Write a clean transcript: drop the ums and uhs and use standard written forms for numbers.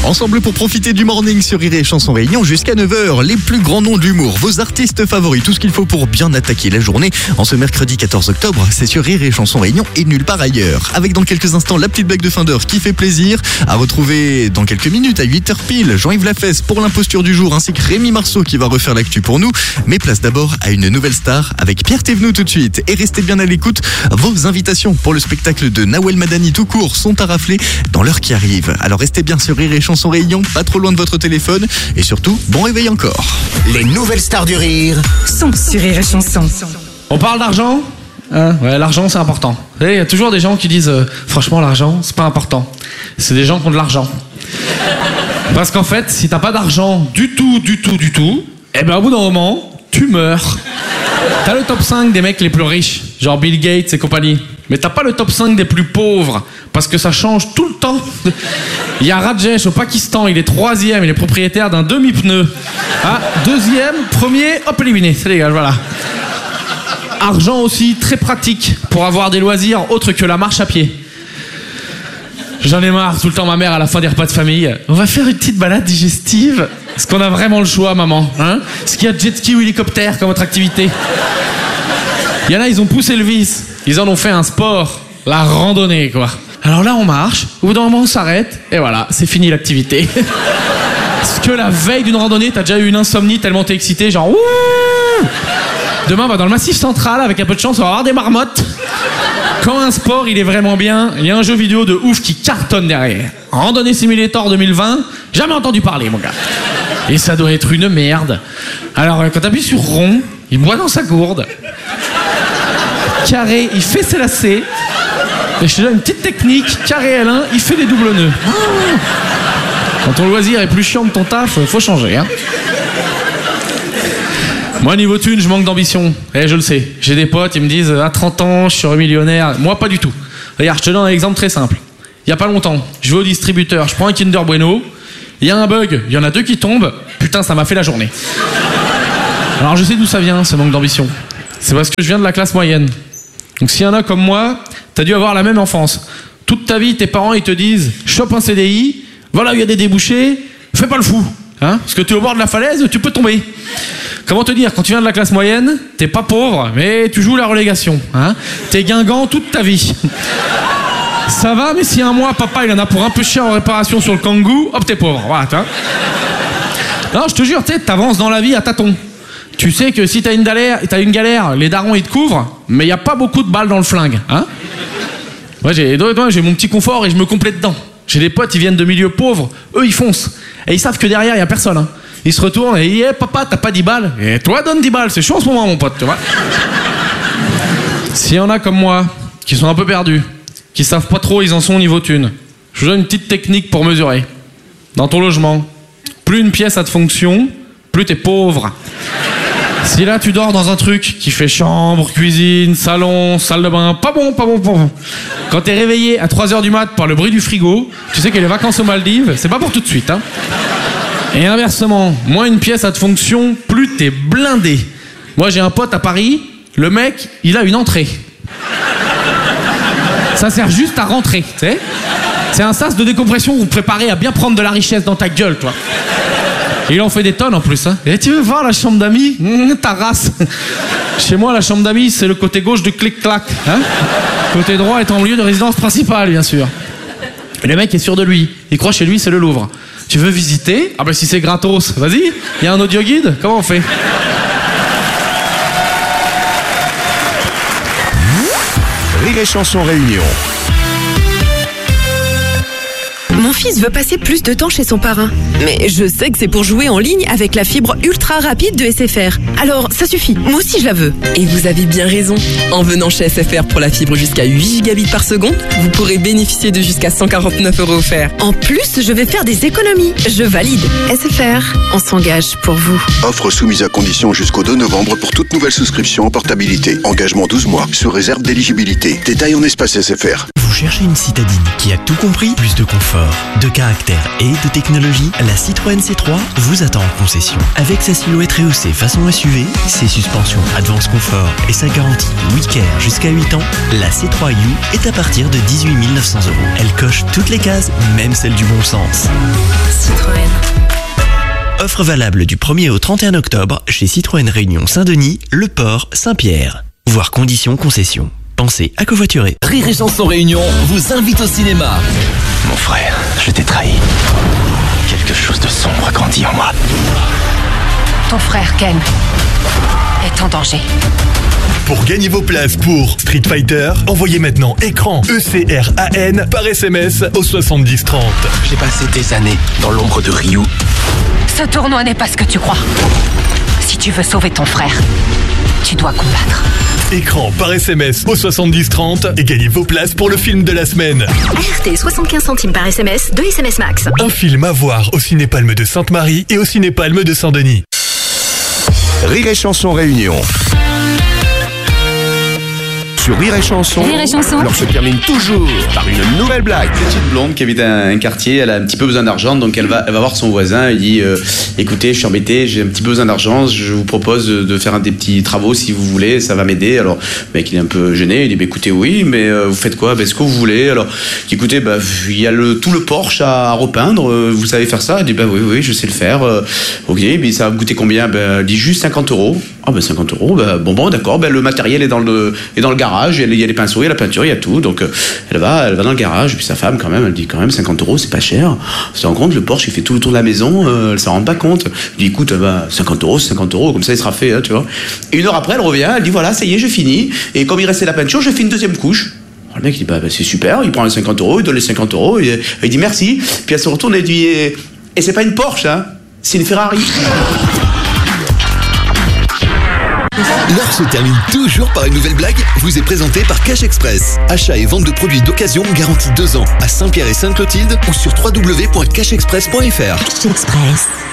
Ensemble pour profiter du morning sur Rire et Chanson Réunion jusqu'à 9h. Les plus grands noms de l'humour, vos artistes favoris, tout ce qu'il faut pour bien attaquer la journée. En ce mercredi 14 octobre, c'est sur Rire et Chanson Réunion et nulle part ailleurs. Avec dans quelques instants la petite blague de fin d'heure qui fait plaisir. À retrouver dans quelques minutes à 8h pile, Jean-Yves Lafesse pour l'imposture du jour ainsi que Rémi Marceau qui va refaire l'actu pour nous. Mais place d'abord à une nouvelle star avec Pierre Thévenoud tout de suite. Et restez bien à l'écoute, vos invitations pour le spectacle de Nawel Madani tout court sont à rafler dans l'heure qui arrive. Alors restez bien sur Rire et Chanson Réunion, pas trop loin de votre téléphone et surtout, bon réveil encore. Les nouvelles stars du rire sont sur Rire et Chanson. On parle d'argent ? Ouais, l'argent c'est important. Vous savez, il y a toujours des gens qui disent franchement l'argent c'est pas important. C'est des gens qui ont de l'argent. Parce qu'en fait, si t'as pas d'argent du tout, eh ben au bout d'un moment, tu meurs. T'as le top 5 des mecs les plus riches, genre Bill Gates et compagnie. Mais t'as pas le top 5 des plus pauvres, parce que ça change tout le temps. Il y a Rajesh au Pakistan, il est 3e, il est propriétaire d'un demi-pneu. Ah, 2e, 1er, hop éliminé, c'est légal, voilà. Argent aussi très pratique pour avoir des loisirs autres que la marche à pied. J'en ai marre, tout le temps ma mère à la fin des repas de famille. On va faire une petite balade digestive. Est-ce qu'on a vraiment le choix, maman, hein? Est-ce qu'il y a jet ski ou hélicoptère comme autre activité? Il y en a, ils ont poussé le vice. Ils en ont fait un sport, la randonnée, quoi. Alors là, on marche, au bout d'un moment, on s'arrête, et voilà, c'est fini l'activité. Est-ce que la veille d'une randonnée, t'as déjà eu une insomnie tellement t'es excité, genre ouh! Demain, on va dans le Massif Central, avec un peu de chance, on va avoir des marmottes. Quand un sport, il est vraiment bien, il y a un jeu vidéo de ouf qui cartonne derrière. Randonnée Simulator 2020, jamais entendu parler, mon gars. Et ça doit être une merde. Alors, quand t'appuies sur rond, il boit dans sa gourde. Carré, il fait ses lacets. Et je te donne une petite technique, carré L1, il fait des doubles nœuds. Quand ton loisir est plus chiant que ton taf, faut changer, hein. Moi, niveau thune, je manque d'ambition. Eh, je le sais. J'ai des potes, ils me disent, à 30 ans, je serai millionnaire. Moi, pas du tout. Regarde, je te donne un exemple très simple. Il y a pas longtemps, je vais au distributeur, je prends un Kinder Bueno, il y a un bug, il y en a 2 qui tombent. Putain, ça m'a fait la journée. Alors, je sais d'où ça vient, ce manque d'ambition. C'est parce que je viens de la classe moyenne. Donc, s'il y en a comme moi, t'as dû avoir la même enfance. Toute ta vie, tes parents, ils te disent, chope un CDI, voilà où il y a des débouchés, fais pas le fou. Hein, parce que t'es au bord de la falaise, tu peux tomber. Comment te dire, quand tu viens de la classe moyenne, t'es pas pauvre, mais tu joues la relégation. Hein, t'es guingamp toute ta vie. Ça va, mais si un mois, papa, il en a pour un peu cher en réparation sur le Kangoo, hop, t'es pauvre. Voilà, t'as. Non, je te jure, tu sais, t'avances dans la vie à tâtons. Tu sais que si t'as une galère, les darons, ils te couvrent, mais y a pas beaucoup de balles dans le flingue. Hein, moi, j'ai mon petit confort et je me complète dedans. J'ai des potes, ils viennent de milieux pauvres, eux, ils foncent. Et ils savent que derrière, il y a personne. Hein. Ils se retournent et ils disent, papa, t'as pas 10 balles? Et toi, donne 10 balles, c'est chaud en ce moment, mon pote, tu vois. S'il y en a comme moi, qui sont un peu perdus, qui savent pas trop où ils en sont au niveau thune, je vous donne une petite technique pour mesurer. Dans ton logement, plus une pièce a de fonction, plus t'es pauvre. Si là, tu dors dans un truc qui fait chambre, cuisine, salon, salle de bain, pas bon. Quand t'es réveillé à 3h du mat par le bruit du frigo, tu sais que les vacances aux Maldives, c'est pas pour tout de suite, hein. Et inversement, moins une pièce a de fonction, plus t'es blindé. Moi, j'ai un pote à Paris, le mec, il a une entrée. Ça sert juste à rentrer, tu sais. C'est un sas de décompression où préparé à bien prendre de la richesse dans ta gueule, toi. Et il en fait des tonnes en plus, hein. Et tu veux voir la chambre d'amis? Ta race. Chez moi, la chambre d'amis, c'est le côté gauche du clic-clac, hein. Côté droit étant au lieu de résidence principale, bien sûr. Et le mec est sûr de lui. Il croit chez lui, c'est le Louvre. Tu veux visiter? Ah ben si c'est gratos, vas-y. Il y a un audio guide? Comment on fait? Rire et Chanson Réunion. Mon fils veut passer plus de temps chez son parrain. Mais je sais que c'est pour jouer en ligne avec la fibre ultra rapide de SFR. Alors, ça suffit. Moi aussi, je la veux. Et vous avez bien raison. En venant chez SFR pour la fibre jusqu'à 8 gigabits par seconde, vous pourrez bénéficier de jusqu'à 149 € offerts. En plus, je vais faire des économies. Je valide. SFR, on s'engage pour vous. Offre soumise à condition jusqu'au 2 novembre pour toute nouvelle souscription en portabilité. Engagement 12 mois, sous réserve d'éligibilité. Détails en espace SFR. Vous cherchez une citadine qui a tout compris? Plus de confort, De caractère et de technologie, la Citroën C3 vous attend en concession. Avec sa silhouette rehaussée façon SUV, ses suspensions Advance Confort et sa garantie WeCare jusqu'à 8 ans, la C3 You est à partir de 18 900 €. Elle coche toutes les cases, même celles du bon sens. Citroën. Offre valable du 1er au 31 octobre chez Citroën Réunion Saint-Denis, Le Port, Saint-Pierre. Voir conditions concession. Pensez à covoiturer. Rire et Chanson Réunion vous invite au cinéma. Mon frère, je t'ai trahi. Quelque chose de sombre a grandi en moi. Ton frère Ken est en danger. Pour gagner vos places pour Street Fighter, envoyez maintenant écran ECRAN par SMS au 70 30. J'ai passé des années dans l'ombre de Ryu. Ce tournoi n'est pas ce que tu crois. Si tu veux sauver ton frère, tu dois combattre. Écran par SMS au 70 30 et gagnez vos places pour le film de la semaine. RT 75 centimes par SMS, 2 SMS max. Un film à voir au Ciné-Palme de Sainte-Marie et au Ciné-Palme de Saint-Denis. Rire et Chanson Réunion. Sur Rire et Chanson, l'heure se termine toujours par une nouvelle blague. Une petite blonde qui habite un quartier, elle a un petit peu besoin d'argent, donc elle va voir son voisin, elle dit écoutez, je suis embêté, j'ai un petit peu besoin d'argent, je vous propose de faire des petits travaux si vous voulez, ça va m'aider. Alors le mec il est un peu gêné, il dit écoutez oui, mais vous faites quoi? Ce que vous voulez. Alors il dit écoutez, il y a tout le Porsche à repeindre, vous savez faire ça? Elle dit oui, je sais le faire. Ok, mais ça va me coûter combien? Elle dit juste 50 €. Ah 50 €, bon d'accord, le matériel est dans le garage, il y a les pinceaux, il y a la peinture, il y a tout, donc elle va dans le garage, et puis sa femme quand même, elle dit quand même 50 € c'est pas cher, elle se rend compte, le Porsche il fait tout le tour de la maison, elle s'en rend pas compte, elle dit écoute 50 €, c'est 50 €, comme ça il sera fait, hein, tu vois. Et une heure après elle revient, elle dit voilà ça y est j'ai fini, et comme il restait la peinture, j'ai fait une deuxième couche. Alors, le mec il dit c'est super, il prend les 50 €, il donne les 50 €, et il dit merci, puis elle se retourne et dit et c'est pas une Porsche hein, c'est une Ferrari. L'heure se termine toujours par une nouvelle blague, vous est présentée par Cash Express. Achat et vente de produits d'occasion garantis 2 ans à Saint-Pierre et Sainte-Clotilde ou sur www.cashexpress.fr. Cash Express.